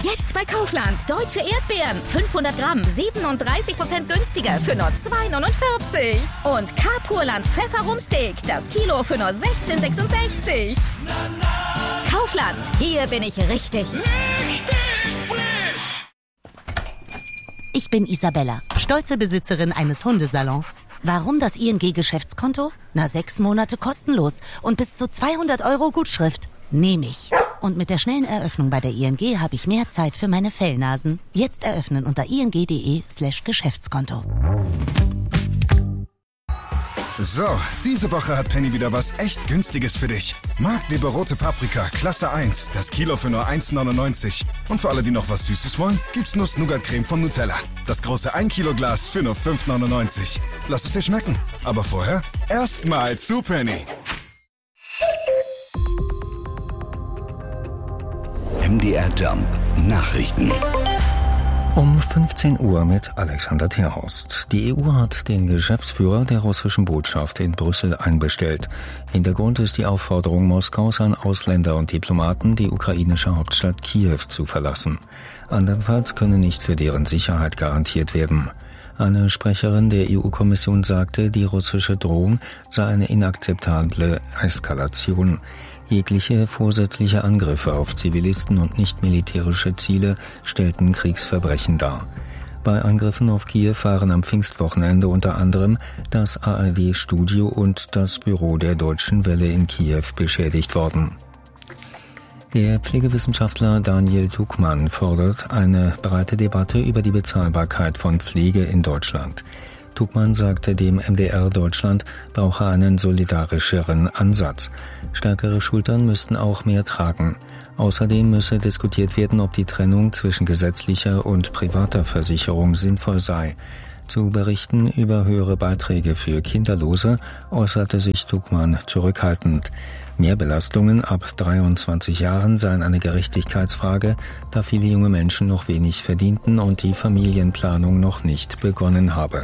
Jetzt bei Kaufland. Deutsche Erdbeeren. 500 Gramm. 37% günstiger für nur 2,49. Und K-Purland Pfefferumsteak. Das Kilo für nur 16,66. Kaufland. Hier bin ich richtig. Richtig frisch! Ich bin Isabella, stolze Besitzerin eines Hundesalons. Warum das ING-Geschäftskonto? 6 Monate kostenlos und bis zu 200 € Gutschrift. Nehme ich. Und mit der schnellen Eröffnung bei der ING habe ich mehr Zeit für meine Fellnasen. Jetzt eröffnen unter ing.de/Geschäftskonto. So, diese Woche hat Penny wieder was echt Günstiges für dich. Marktleber rote Paprika, Klasse 1, das Kilo für nur 1,99. Und für alle, die noch was Süßes wollen, gibt's Nuss-Nougat-Creme von Nutella. Das große 1 Kilo Glas für nur 5,99. Lass es dir schmecken. Aber vorher erstmal zu Penny. MDR Jump Nachrichten. Um 15 Uhr mit Alexander Terhorst. Die EU hat den Geschäftsführer der russischen Botschaft in Brüssel einbestellt. Hintergrund ist die Aufforderung Moskaus an Ausländer und Diplomaten, die ukrainische Hauptstadt Kiew zu verlassen. Andernfalls könne nicht für deren Sicherheit garantiert werden. Eine Sprecherin der EU-Kommission sagte, die russische Drohung sei eine inakzeptable Eskalation. Jegliche vorsätzliche Angriffe auf Zivilisten und nicht militärische Ziele stellten Kriegsverbrechen dar. Bei Angriffen auf Kiew waren am Pfingstwochenende unter anderem das ARD-Studio und das Büro der Deutschen Welle in Kiew beschädigt worden. Der Pflegewissenschaftler Daniel Tuckmann fordert eine breite Debatte über die Bezahlbarkeit von Pflege in Deutschland. Tuckmann sagte dem MDR, Deutschland brauche einen solidarischeren Ansatz. Stärkere Schultern müssten auch mehr tragen. Außerdem müsse diskutiert werden, ob die Trennung zwischen gesetzlicher und privater Versicherung sinnvoll sei. Zu Berichten über höhere Beiträge für Kinderlose äußerte sich Tuckmann zurückhaltend. Mehrbelastungen ab 23 Jahren seien eine Gerechtigkeitsfrage, da viele junge Menschen noch wenig verdienten und die Familienplanung noch nicht begonnen habe.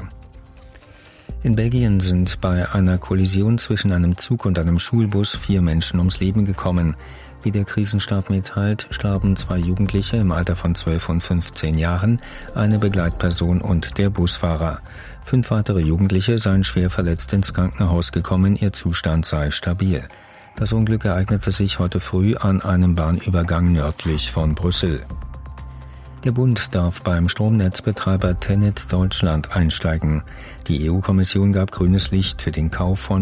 In Belgien sind bei einer Kollision zwischen einem Zug und einem Schulbus 4 Menschen ums Leben gekommen. Wie der Krisenstab mitteilt, starben 2 Jugendliche im Alter von 12 und 15 Jahren, eine Begleitperson und der Busfahrer. 5 weitere Jugendliche seien schwer verletzt ins Krankenhaus gekommen, ihr Zustand sei stabil. Das Unglück ereignete sich heute früh an einem Bahnübergang nördlich von Brüssel. Der Bund darf beim Stromnetzbetreiber TenneT Deutschland einsteigen. Die EU-Kommission gab grünes Licht für den Kauf von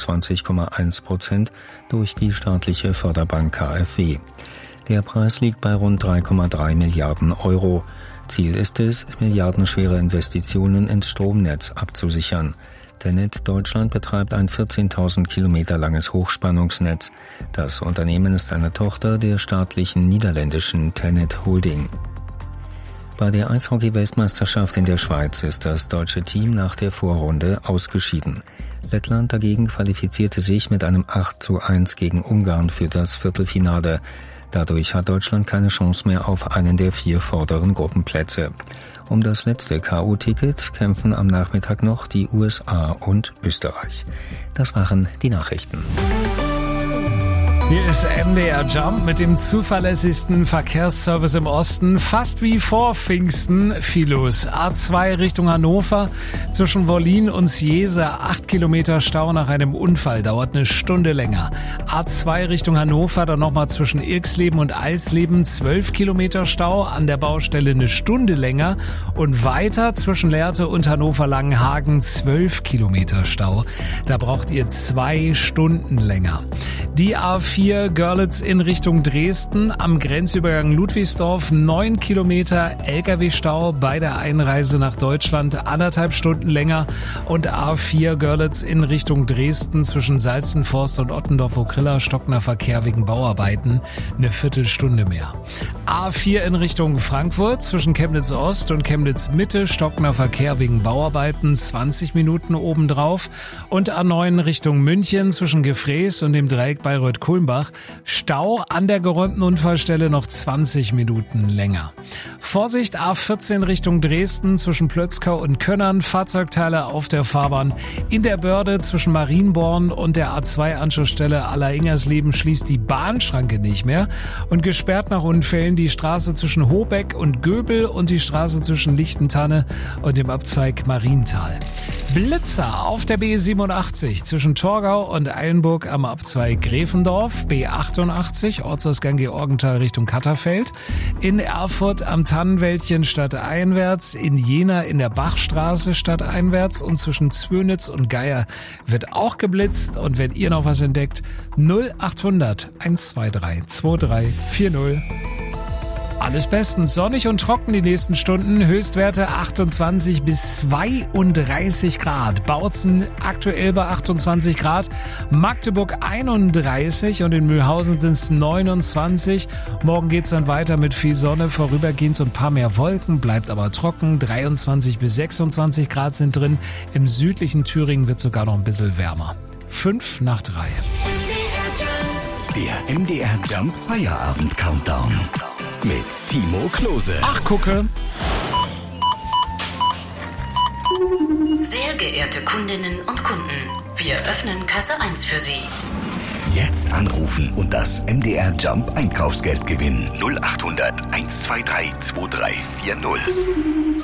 25,1% durch die staatliche Förderbank KfW. Der Preis liegt bei rund 3,3 Milliarden €. Ziel ist es, milliardenschwere Investitionen ins Stromnetz abzusichern. TenneT Deutschland betreibt ein 14.000 Kilometer langes Hochspannungsnetz. Das Unternehmen ist eine Tochter der staatlichen niederländischen TenneT Holding. Bei der Eishockey-Weltmeisterschaft in der Schweiz ist das deutsche Team nach der Vorrunde ausgeschieden. Lettland dagegen qualifizierte sich mit einem 8:1 gegen Ungarn für das Viertelfinale. Dadurch hat Deutschland keine Chance mehr auf einen der 4 vorderen Gruppenplätze. Um das letzte K.O.-Ticket kämpfen am Nachmittag noch die USA und Österreich. Das waren die Nachrichten. Hier ist MDR Jump mit dem zuverlässigsten Verkehrsservice im Osten. Fast wie vor Pfingsten viel los. A2 Richtung Hannover zwischen Wollin und Siese 8 Kilometer Stau nach einem Unfall, dauert eine Stunde länger. A2 Richtung Hannover, dann nochmal zwischen Irxleben und Alsleben 12 Kilometer Stau, an der Baustelle eine Stunde länger und weiter zwischen Lehrte und Hannover-Langenhagen 12 Kilometer Stau. Da braucht ihr 2 Stunden länger. Die A4 Görlitz in Richtung Dresden am Grenzübergang Ludwigsdorf 9 Kilometer LKW-Stau bei der Einreise nach Deutschland, 1,5 Stunden länger und A4 Görlitz in Richtung Dresden zwischen Salzenforst und Ottendorf-Okrilla stockender Verkehr wegen Bauarbeiten, eine Viertelstunde mehr. A4 in Richtung Frankfurt zwischen Chemnitz Ost und Chemnitz Mitte stockender Verkehr wegen Bauarbeiten, 20 Minuten obendrauf und A9 Richtung München zwischen Gefrees und dem Dreieck Bayreuth-Kulmbach Stau an der geräumten Unfallstelle noch 20 Minuten länger. Vorsicht, A14 Richtung Dresden zwischen Plötzkau und Könnern. Fahrzeugteile auf der Fahrbahn. In der Börde zwischen Marienborn und der A2-Anschlussstelle Aller-Ingersleben schließt die Bahnschranke nicht mehr. Und gesperrt nach Unfällen die Straße zwischen Hobeck und Göbel und die Straße zwischen Lichtentanne und dem Abzweig Mariental. Blitzer auf der B87 zwischen Torgau und Eilenburg am Abzweig Gräfendorf. B88 Ortsausgang Georgenthal Richtung Katterfeld. In Erfurt am Tannenwäldchen stadteinwärts. In Jena in der Bachstraße stadteinwärts. Und zwischen Zwönitz und Geier wird auch geblitzt. Und wenn ihr noch was entdeckt, 0800 123 2340. Alles bestens, sonnig und trocken die nächsten Stunden, Höchstwerte 28 bis 32 Grad. Bautzen aktuell bei 28 Grad, Magdeburg 31 und in Mühlhausen sind es 29. Morgen geht's dann weiter mit viel Sonne, vorübergehend so ein paar mehr Wolken, bleibt aber trocken. 23 bis 26 Grad sind drin, im südlichen Thüringen wird sogar noch ein bisschen wärmer. 5 nach 3. Der MDR Jump Feierabend Countdown. Mit Timo Klose. Ach, gucke. Sehr geehrte Kundinnen und Kunden, wir öffnen Kasse 1 für Sie. Jetzt anrufen und das MDR Jump Einkaufsgeld gewinnen. 0800 123 2340.